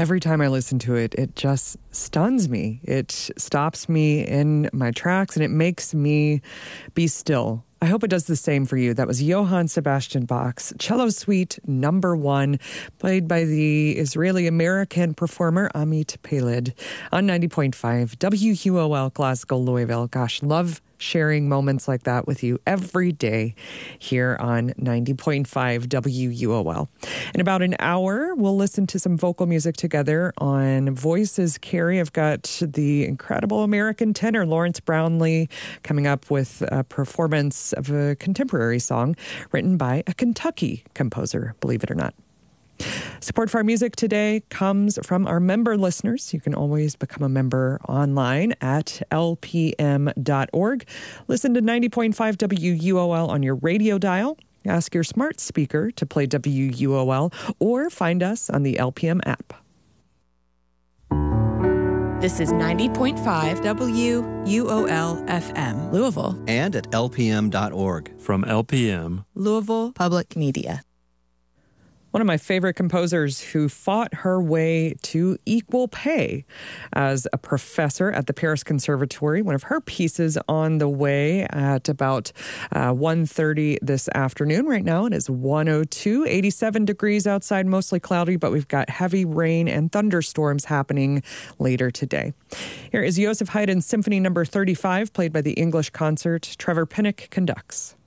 Every time I listen to it, it just stuns me. It stops me in my tracks and it makes me be still. I hope it does the same for you. That was Johann Sebastian Bach's Cello Suite Number 1, played by the Israeli-American performer Amit Peled on 90.5 WUOL Classical Louisville. Gosh, love sharing moments like that with you every day here on 90.5 WUOL. In about an hour, we'll listen to some vocal music together on Voices Carry. I've got the incredible American tenor Lawrence Brownlee coming up with a performance of a contemporary song written by a Kentucky composer, believe it or not. Support for our music today comes from our member listeners. You can always become a member online at lpm.org. Listen to 90.5 WUOL on your radio dial. Ask your smart speaker to play WUOL or find us on the LPM app. This is 90.5 WUOL FM, Louisville. And at lpm.org. From LPM, Louisville Public Media. One of my favorite composers who fought her way to equal pay as a professor at the Paris Conservatory. One of her pieces on the way at about 1:30 this afternoon. Right now it is 1:02, 87 degrees outside, mostly cloudy, but we've got heavy rain and thunderstorms happening later today. Here is Joseph Haydn's Symphony Number 35, played by the English Concert. Trevor Pinnock conducts.